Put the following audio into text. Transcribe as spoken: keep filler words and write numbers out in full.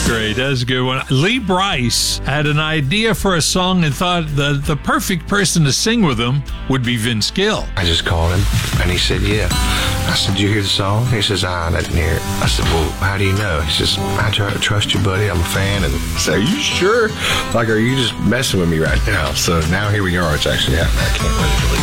great. That's a good one. Lee Brice had an idea for a song and thought the, the perfect person to sing with him would be Vince Gill. I just called him, and he said, yeah. I said, did you hear the song? He says, I didn't hear it. I said, well, how do you know? He says, I try to trust you, buddy. I'm a fan. And I said, are you sure? Like, are you just messing with me right now? So now here we are. It's actually happening. I can't wait to believe it.